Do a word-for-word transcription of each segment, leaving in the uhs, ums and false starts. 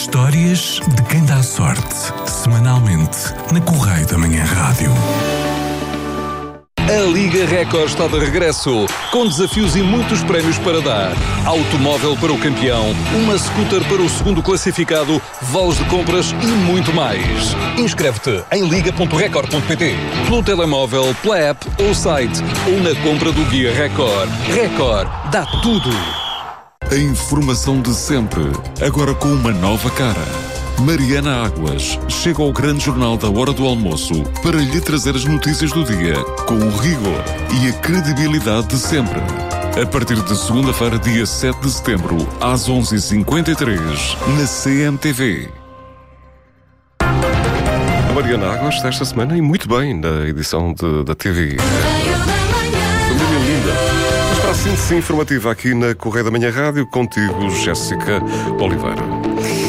Histórias de quem dá sorte, semanalmente na Correio da Manhã Rádio. A Liga Record está de regresso, com desafios e muitos prémios para dar. Automóvel para o campeão, uma scooter para o segundo classificado, vales de compras e muito mais. Inscreve-te em liga ponto record ponto pt, pelo telemóvel, pela app ou site, ou na compra do Guia Record. Record, dá tudo. A informação de sempre, agora com uma nova cara. Mariana Águas chega ao grande jornal da hora do almoço para lhe trazer as notícias do dia com o rigor e a credibilidade de sempre. A partir de segunda-feira, dia sete de setembro, às onze e cinquenta e três, na C M T V. A Mariana Águas desta semana e muito bem na edição de, da T V. Família linda. Mas para a síntese informativa aqui na Correio da Manhã Rádio, contigo, Jéssica Oliveira.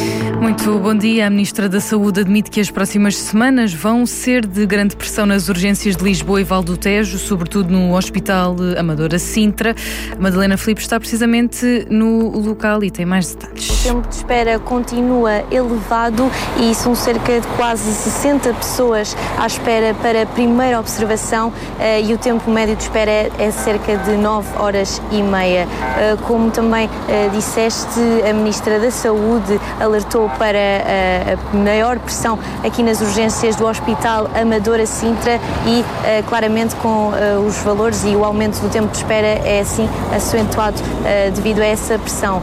Muito bom dia. A Ministra da Saúde admite que as próximas semanas vão ser de grande pressão nas urgências de Lisboa e Val do Tejo, sobretudo no Hospital Amadora Sintra. A Madalena Filipe está precisamente no local e tem mais detalhes. O tempo de espera continua elevado e são cerca de quase sessenta pessoas à espera para a primeira observação e o tempo médio de espera é cerca de nove horas e meia. Como também disseste, a Ministra da Saúde alertou para a maior pressão aqui nas urgências do Hospital Amadora Sintra e claramente com os valores e o aumento do tempo de espera é assim acentuado devido a essa pressão.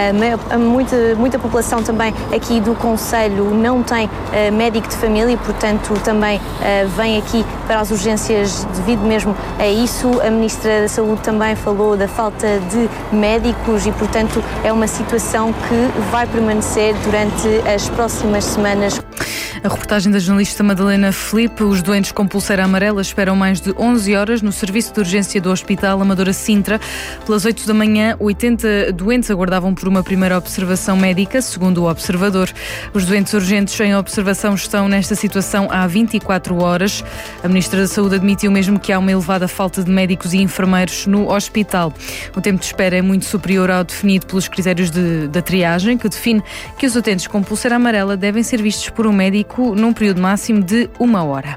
Muita, muita população também aqui do concelho não tem médico de família e, portanto, também vem aqui para as urgências devido mesmo a isso. A Ministra da Saúde também falou da falta de médicos e, portanto, é uma situação que vai permanecer durante as próximas semanas. A reportagem da jornalista Madalena Filipe. Os doentes com pulseira amarela esperam mais de onze horas no serviço de urgência do Hospital Amadora Sintra. Pelas oito da manhã, oitenta doentes aguardavam por uma primeira observação médica, segundo o observador. Os doentes urgentes em observação estão nesta situação há vinte e quatro horas. A Ministra da Saúde admitiu mesmo que há uma elevada falta de médicos e enfermeiros no hospital. O tempo de espera é muito superior ao definido pelos critérios de, da triagem, que define que os utentes com pulseira amarela devem ser vistos por um médico num período máximo de uma hora.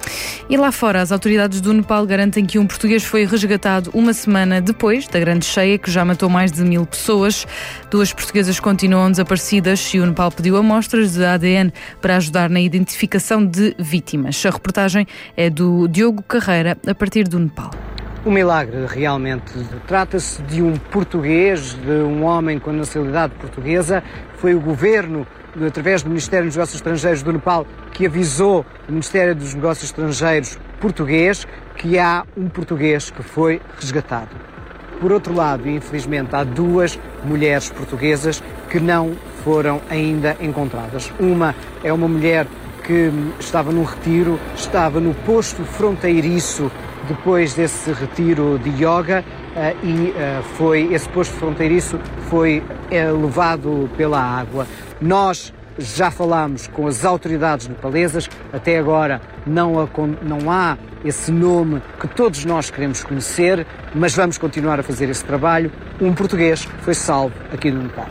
E lá fora, as autoridades do Nepal garantem que um português foi resgatado uma semana depois da grande cheia que já matou mais de mil pessoas. Duas portuguesas continuam desaparecidas e o Nepal pediu amostras de A D N para ajudar na identificação de vítimas. A reportagem é do Diogo Carreira, a partir do Nepal. Um milagre, realmente. Trata-se de um português, de um homem com nacionalidade portuguesa. Foi o governo, através do Ministério dos Negócios Estrangeiros do Nepal, que avisou o Ministério dos Negócios Estrangeiros português que há um português que foi resgatado. Por outro lado, infelizmente, há duas mulheres portuguesas que não foram ainda encontradas. Uma é uma mulher que estava num retiro, estava no posto fronteiriço depois desse retiro de yoga uh, e uh, foi, esse posto fronteiriço foi uh, levado pela água. Nós já falámos com as autoridades nepalesas, até agora não há, não há esse nome que todos nós queremos conhecer, mas vamos continuar a fazer esse trabalho. Um português foi salvo aqui no Nepal.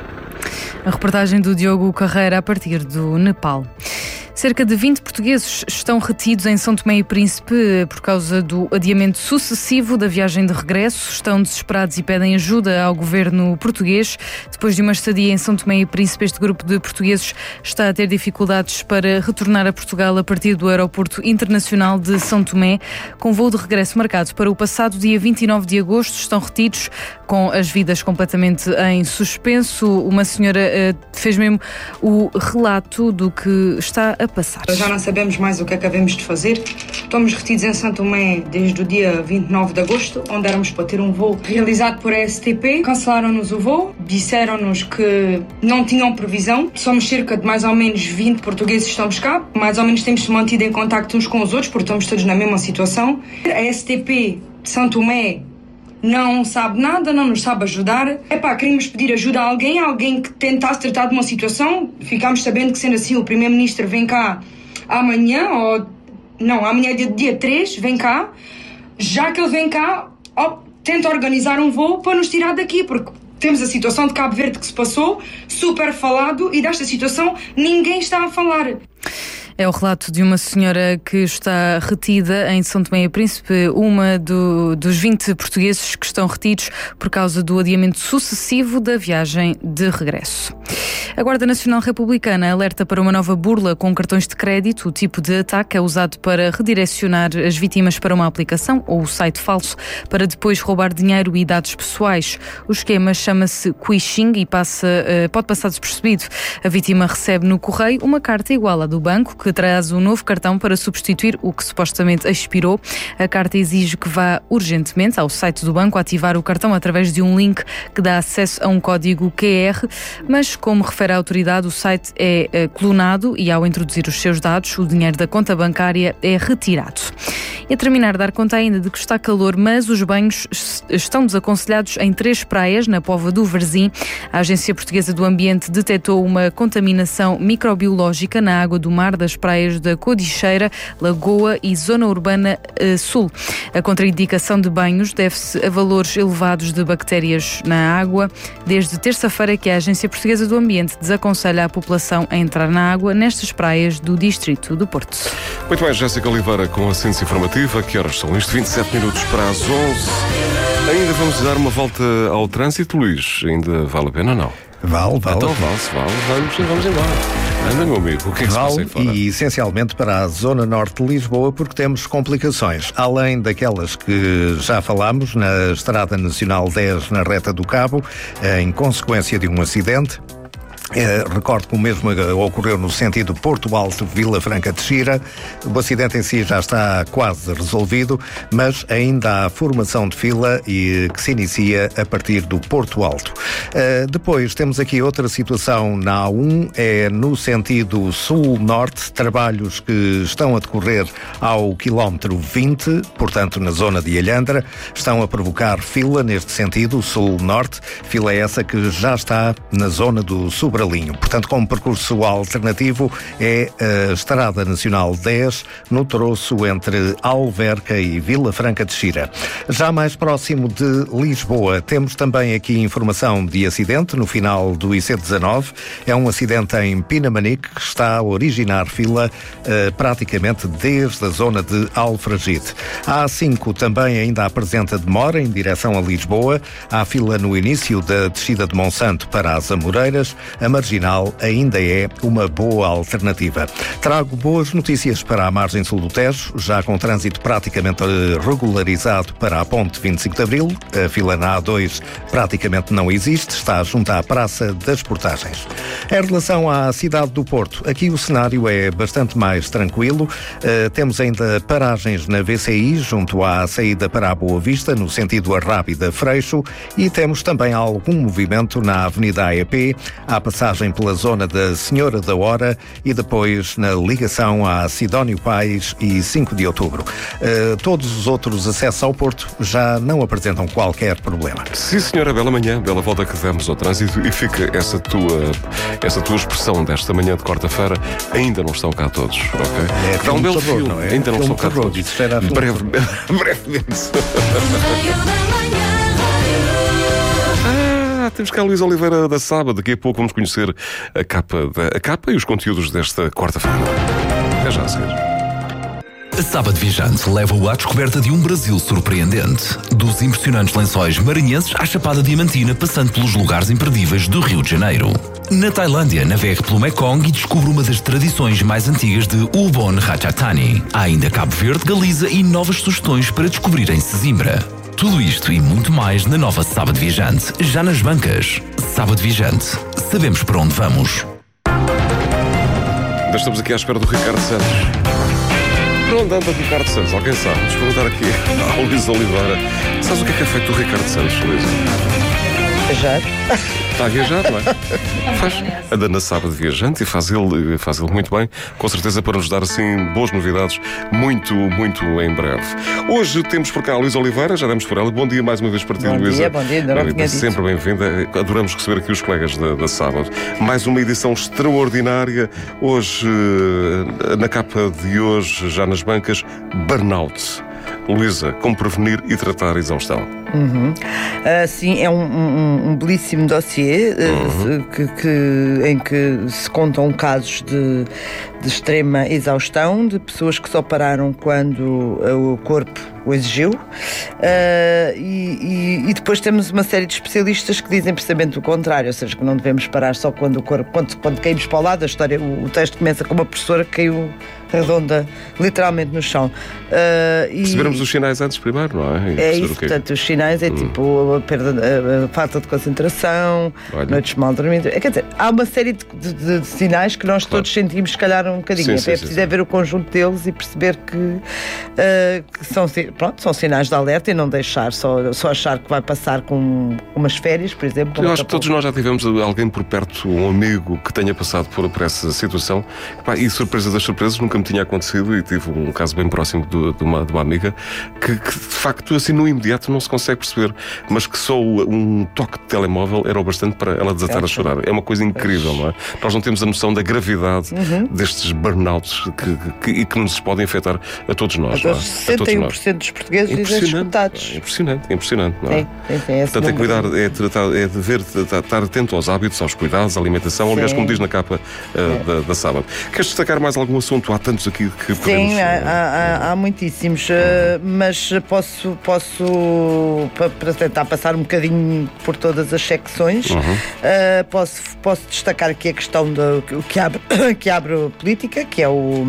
A reportagem do Diogo Carreira a partir do Nepal. Cerca de vinte portugueses estão retidos em São Tomé e Príncipe por causa do adiamento sucessivo da viagem de regresso. Estão desesperados e pedem ajuda ao governo português. Depois de uma estadia em São Tomé e Príncipe, este grupo de portugueses está a ter dificuldades para retornar a Portugal a partir do Aeroporto Internacional de São Tomé. Com voo de regresso marcado para o passado dia vinte e nove de agosto, estão retidos com as vidas completamente em suspenso. Uma senhora uh, fez mesmo o relato do que está a passar. Já não sabemos mais o que é que havemos de fazer. Estamos retidos em São Tomé desde o dia vinte e nove de agosto, onde éramos para ter um voo realizado por A S T P. Cancelaram-nos o voo, disseram-nos que não tinham previsão. Somos cerca de mais ou menos vinte portugueses que estamos cá. Mais ou menos temos-se mantido em contacto uns com os outros, porque estamos todos na mesma situação. A S T P de São Tomé não sabe nada, não nos sabe ajudar. Epá, queríamos pedir ajuda a alguém, alguém que tentasse tratar de uma situação. Ficámos sabendo que, sendo assim, o Primeiro-Ministro vem cá amanhã, ou... Não, amanhã é dia, dia três, vem cá. Já que ele vem cá, ó, tenta organizar um voo para nos tirar daqui, porque Temos a situação de Cabo Verde que se passou, super falado, e desta situação ninguém está a falar. É o relato de uma senhora que está retida em São Tomé e Príncipe, uma do, dos vinte portugueses que estão retidos por causa do adiamento sucessivo da viagem de regresso. A Guarda Nacional Republicana alerta para uma nova burla com cartões de crédito. O tipo de ataque é usado para redirecionar as vítimas para uma aplicação ou o site falso para depois roubar dinheiro e dados pessoais. O esquema chama-se phishing e passa, pode passar despercebido. A vítima recebe no correio uma carta igual à do banco que traz um novo cartão para substituir o que supostamente expirou. A carta exige que vá urgentemente ao site do banco ativar o cartão através de um link que dá acesso a um código Q R, mas como refere a autoridade, o site é, é clonado e ao introduzir os seus dados, o dinheiro da conta bancária é retirado. E a terminar, dar conta ainda de que está calor, mas os banhos estão desaconselhados em três praias, na Póvoa do Varzim. A Agência Portuguesa do Ambiente detectou uma contaminação microbiológica na água do mar das praias da Codicheira, Lagoa e Zona Urbana uh, Sul. A contraindicação de banhos deve-se a valores elevados de bactérias na água. Desde terça-feira que a Agência Portuguesa do Ambiente desaconselha a população a entrar na água nestas praias do distrito do Porto. Muito bem, Jéssica Oliveira com a síntese informativa. Que horas são? Isto vinte e sete minutos para as onze. Ainda vamos dar uma volta ao trânsito, Luís? Ainda vale a pena ou não? Vale, vale. Então vale-se, vale. Vamos, vamos embora. Anda, meu amigo, o que é que vale, se passa aí fora? E essencialmente para a zona norte de Lisboa, porque temos complicações. Além daquelas que já falámos, na Estrada Nacional dez, na Reta do Cabo, em consequência de um acidente. É, recordo que o mesmo ocorreu no sentido Porto Alto, Vila Franca de Xira. O acidente em si já está quase resolvido, mas ainda há formação de fila e que se inicia a partir do Porto Alto. Uh, depois temos aqui outra situação na A um, é no sentido sul-norte, trabalhos que estão a decorrer ao quilómetro vinte, portanto na zona de Alhandra, estão a provocar fila neste sentido sul-norte, fila essa que já está na zona do Sobralinho. Portanto, como percurso alternativo é a Estrada Nacional dez, no troço entre Alverca e Vila Franca de Xira. Já mais próximo de Lisboa, temos também aqui informação de acidente no final do I C dezanove. É um acidente em Pinamanique que está a originar fila uh, praticamente desde a zona de Alfragide. A A cinco também ainda apresenta demora em direção a Lisboa. Há fila no início da descida de Monsanto para as Amoreiras. A marginal ainda é uma boa alternativa. Trago boas notícias para a margem sul do Tejo, já com trânsito praticamente regularizado para a ponte vinte e cinco de Abril. A fila na A dois praticamente não existe, está junto à Praça das Portagens. Em relação à cidade do Porto, aqui o cenário é bastante mais tranquilo. Uh, temos ainda paragens na V C I, junto à saída para a Boa Vista, no sentido Arrábida-Freixo, e temos também algum movimento na Avenida A E P, à passagem pela zona da Senhora da Hora e depois na ligação a Sidónio Pais e cinco de outubro. Uh, todos os outros acessos ao Porto já não apresentam qualquer problema. Sim, senhora, bela manhã, bela volta que demos ao trânsito e fica essa tua, essa tua expressão desta manhã de quarta-feira, ainda não estão cá todos, ok? É, Dá um belo terror, fio, não é? ainda não estão cá terror, todos. isso era Breve, brevemente. Ah, temos cá a Luís Oliveira da Saba. Daqui a pouco vamos conhecer a capa, da, a capa e os conteúdos desta quarta-feira. Até já, a seguir. A Sábado Viajante leva-o à descoberta de um Brasil surpreendente. Dos impressionantes lençóis maranhenses à Chapada Diamantina, passando pelos lugares imperdíveis do Rio de Janeiro. Na Tailândia, navegue pelo Mekong e descubra uma das tradições mais antigas de Ubon Ratchathani. Há ainda Cabo Verde, Galiza e novas sugestões para descobrir em Sesimbra. Tudo isto e muito mais na nova Sábado Viajante, já nas bancas. Sábado Viajante. Sabemos para onde vamos. Ainda estamos aqui à espera do Ricardo Santos. Para onde anda o Ricardo Santos? Alguém sabe? Vamos perguntar aqui ao Luís Oliveira. Sabes o que é que é feito do Ricardo Santos, Luís? Já? Está a viajar, não é? Faz. Anda na Sábado Viajante e faz ele, faz ele muito bem, com certeza para nos dar assim boas novidades, muito, muito em breve. Hoje temos por cá a Luís Oliveira, já demos por ela. Bom dia mais uma vez para ti, bom Luísa. Dia, bom dia, ainda não tinha sempre bem-vinda. Adoramos receber aqui os colegas da, da Sábado. Mais uma edição extraordinária. Hoje, na capa de hoje, já nas bancas, Burnout. Luísa, como prevenir e tratar a exaustão? Uhum. Uh, sim, é um, um, um belíssimo dossiê uh, uhum. que, que, em que se contam casos de, de extrema exaustão, de pessoas que só pararam quando uh, o corpo o exigiu, uh, e, e, e depois temos uma série de especialistas que dizem precisamente o contrário, ou seja, que não devemos parar só quando o corpo, quando, quando caímos para o lado. A história, o, o texto começa com uma professora que caiu redonda, literalmente no chão. Uh, e percebermos os sinais antes primeiro, não é? E é isso, o que é. Portanto, os sinais é hum. tipo a perda, a, a falta de concentração, Olha. noites mal dormidas. É, quer dizer, há uma série de, de, de sinais que nós claro. todos sentimos, se calhar, um bocadinho. Sim, Até sim, é preciso sim, é ver o conjunto deles e perceber que, uh, que são, pronto, são sinais de alerta e não deixar só, só achar que vai passar com umas férias, por exemplo. Eu acho que todos nós já tivemos alguém por perto, um amigo que tenha passado por, por essa situação. Epá, e surpresa das surpresas, nunca me tinha acontecido, e tive um caso bem próximo de, de, uma, de uma amiga que, que de facto assim no imediato não se consegue perceber, mas que só um toque de telemóvel era o bastante para ela desatar é, a chorar. É uma coisa incrível, não é? Nós não temos a noção da gravidade uhum. destes burnouts que, que, e que nos podem afetar a todos nós. Não é? sessenta e um por cento dos portugueses dizem escutados. É impressionante, é impressionante, não é? Sim, sim, sim, Portanto, é cuidar, é, tratar, é dever estar atento aos hábitos, aos cuidados, à alimentação, sim. aliás, como diz na capa uh, da, da sábado. Queres destacar mais algum assunto? Há tantos aqui que podemos... Sim, há, há, há muitíssimos, uh, mas posso, posso para tentar passar um bocadinho por todas as secções, uhum. uh, posso, posso destacar aqui a questão do que abre, que abre a política, que é o...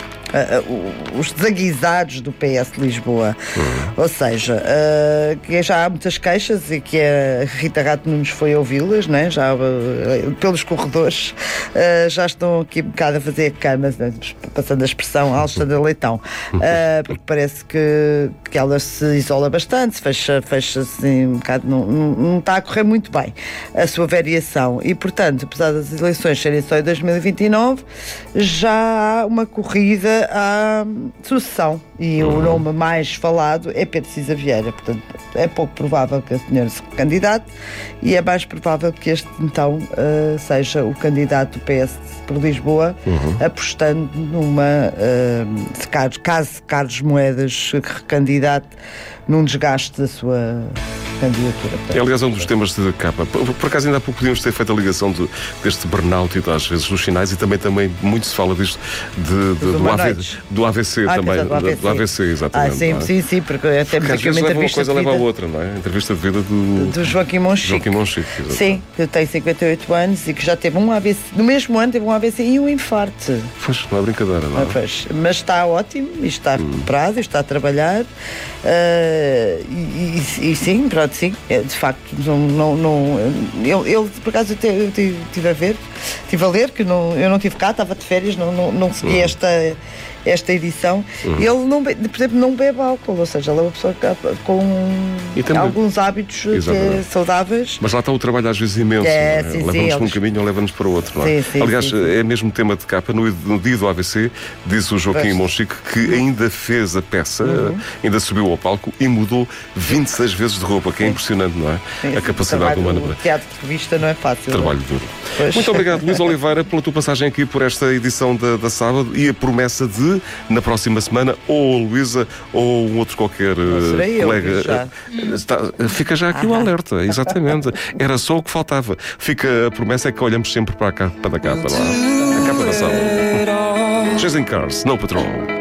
Uh, os desaguisados do P S de Lisboa. Uhum. Ou seja, uh, que já há muitas queixas e que a Rita Rato Nunes foi ouvi-las, né? Já uh, pelos corredores uh, já estão aqui um bocado a fazer camas, né? Passando a expressão Alexandra Leitão, uh, porque parece que, que ela se isola bastante, se fecha, fecha assim um bocado, não, não, não está a correr muito bem a sua variação, e portanto, apesar das eleições serem só em dois mil e vinte e nove, já há uma corrida à sucessão, e uhum. o nome mais falado é Pedro Cisa Vieira. Portanto, é pouco provável que a senhora se candidate, e é mais provável que este então uh, seja o candidato do P S por Lisboa, uhum. apostando numa uh, se caso, caso Carlos Moedas se recandidate, num desgaste da sua candidatura. É, aliás, um dos temas de capa. Por, por acaso, ainda há pouco podíamos ter feito a ligação de, deste burnout e às vezes dos sinais, e também, também muito se fala disto de, de, do, A V, do A V C ah, também. Do A V C, do A V C exatamente. Ah, sim, é? sim, sim, porque até porque às vezes leva uma coisa leva a outra, não é? A entrevista de vida do, do Joaquim Monchique. Joaquim Monchique, sim, que tem cinquenta e oito anos e que já teve um A V C, no mesmo ano teve um A V C e um infarto. Pois, não é brincadeira, não é? Ah, pois, mas está ótimo, e está hum. recuperado, e está a trabalhar, uh, e, e, e sim, pronto, sim, de facto, não, não, não eu, eu por acaso eu estive a ver, estive a ler, que não, eu não estive cá, estava de férias, não, não, não segui hum. esta, esta edição. Hum. Ele, não, por exemplo, não bebe álcool, ou seja, ele é uma pessoa com também, alguns hábitos saudáveis. Mas lá está o trabalho às vezes imenso, é, não é? Sim, leva-nos sim, para um eles... caminho ou leva-nos para o outro, não é? Sim, sim, Aliás, sim, sim. é mesmo tema de capa, no, no dia do A V C, diz o Joaquim pois. Monchique que ainda fez a peça, uhum. ainda subiu ao palco e mudou vinte e seis vezes de roupa, que é impressionante, não é? Sim, a capacidade humana. O teatro de revista não é fácil. Trabalho não? duro. Pois. Muito obrigado, Luís Oliveira, pela tua passagem aqui por esta edição da, da sábado, e a promessa de, na próxima semana, ou a Luísa ou um outro qualquer uh, colega. Já. Está, fica já aqui o alerta, exatamente. Era só o que faltava. Fica a promessa é que olhamos sempre para a capa da capa, lá. A capa da sábado. Chasing Cars, no Patrol.